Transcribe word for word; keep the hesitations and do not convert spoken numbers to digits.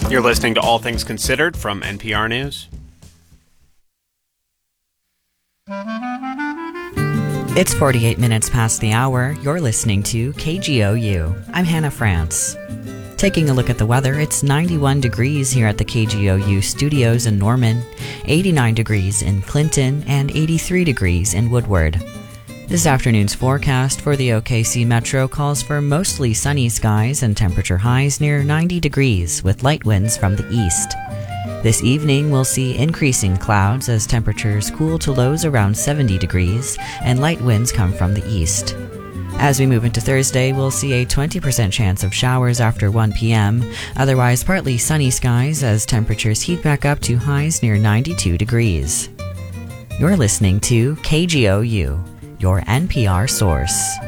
You're listening to All Things Considered from N P R News. It's forty-eight minutes past the hour. You're listening to K G O U. I'm Hannah France. Taking a look at the weather, it's ninety-one degrees here at the K G O U studios in Norman, eighty-nine degrees in Clinton, and eighty-three degrees in Woodward. This afternoon's forecast for the O K C Metro calls for mostly sunny skies and temperature highs near ninety degrees with light winds from the east. This evening we'll see increasing clouds as temperatures cool to lows around seventy degrees and light winds come from the east. As we move into Thursday, we'll see a twenty percent chance of showers after one p.m., otherwise partly sunny skies as temperatures heat back up to highs near ninety-two degrees. You're listening to K G O U, your N P R source.